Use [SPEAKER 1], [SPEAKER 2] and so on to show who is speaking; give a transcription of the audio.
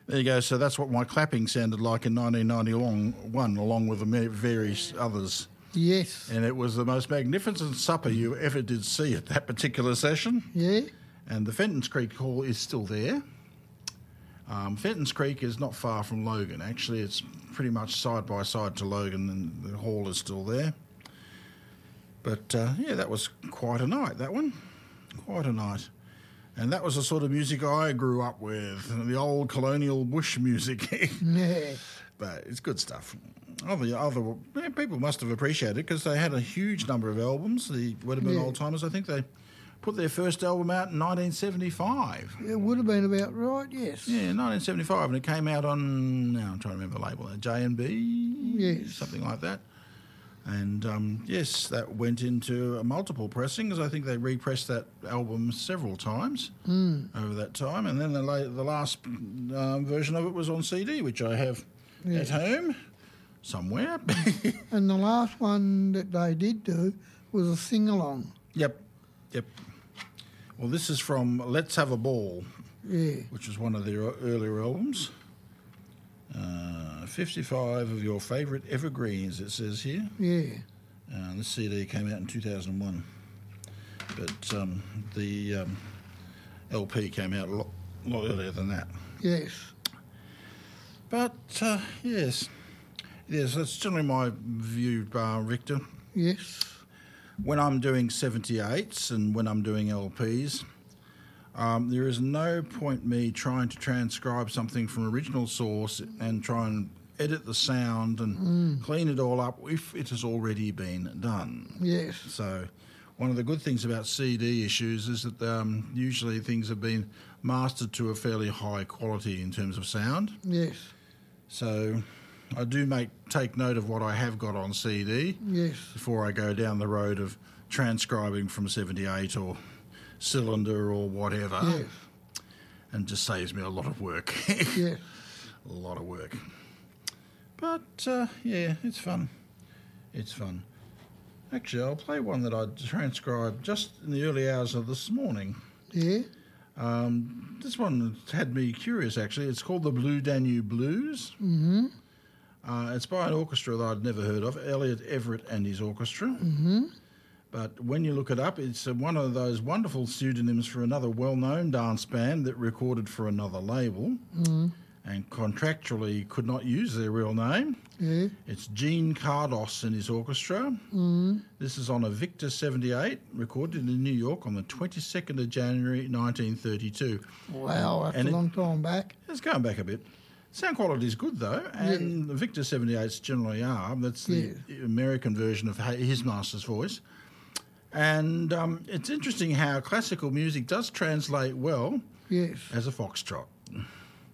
[SPEAKER 1] There you go. So that's what my clapping sounded like in 1991, along with the various others.
[SPEAKER 2] Yes.
[SPEAKER 1] And it was the most magnificent supper you ever did see at that particular session.
[SPEAKER 2] Yeah.
[SPEAKER 1] And the Fentons Creek Hall is still there. Fentons Creek is not far from Logan. Actually, it's pretty much side by side to Logan, and the hall is still there. But, yeah, that was quite a night, that one. Quite a night. And that was the sort of music I grew up with, the old colonial bush music.
[SPEAKER 2] Yeah.
[SPEAKER 1] But it's good stuff. People must have appreciated it because they had a huge number of albums. The Wedderburn Old Timers, I think they put their first album out in 1975.
[SPEAKER 2] It would have been about right, yes.
[SPEAKER 1] Yeah, 1975, and it came out on, now I'm trying to remember the label, J&B?
[SPEAKER 2] Yes.
[SPEAKER 1] Something like that. And, yes, that went into multiple pressings. I think they repressed that album several times over that time. And then the last version of it was on CD, which I have at home somewhere.
[SPEAKER 2] And the last one that they did do was a sing-along.
[SPEAKER 1] Yep. Well, this is from Let's Have a Ball, which was one of their earlier albums. 55 of your favourite evergreens, it says here.
[SPEAKER 2] Yeah.
[SPEAKER 1] This CD came out in 2001. But the LP came out a lot earlier than that.
[SPEAKER 2] Yes.
[SPEAKER 1] But, yes, that's generally my view, Victor.
[SPEAKER 2] Yes.
[SPEAKER 1] When I'm doing 78s and when I'm doing LPs, there is no point me trying to transcribe something from original source and try and edit the sound and clean it all up if it has already been done.
[SPEAKER 2] Yes.
[SPEAKER 1] So one of the good things about CD issues is that usually things have been mastered to a fairly high quality in terms of sound.
[SPEAKER 2] Yes.
[SPEAKER 1] So I do take note of what I have got on CD before I go down the road of transcribing from 78 or cylinder or whatever.
[SPEAKER 2] Yes.
[SPEAKER 1] And just saves me a lot of work.
[SPEAKER 2] Yes.
[SPEAKER 1] A lot of work. But, yeah, it's fun. It's fun. Actually, I'll play one that I transcribed just in the early hours of this morning.
[SPEAKER 2] Yeah.
[SPEAKER 1] This one had me curious, actually. It's called the Blue Danube Blues.
[SPEAKER 2] Mm-hmm.
[SPEAKER 1] It's by an orchestra that I'd never heard of, Elliot Everett and his orchestra. Mm-hmm. But when you look it up, it's one of those wonderful pseudonyms for another well-known dance band that recorded for another label and contractually could not use their real name.
[SPEAKER 2] Yeah.
[SPEAKER 1] It's Gene Cardos and his orchestra. This is on a Victor 78, recorded in New York on the 22nd of January 1932.
[SPEAKER 2] Wow, that's a long time back.
[SPEAKER 1] It's going back a bit. Sound quality is good, though, and the Victor 78s generally are. That's the American version of his master's voice. And it's interesting how classical music does translate well as a foxtrot.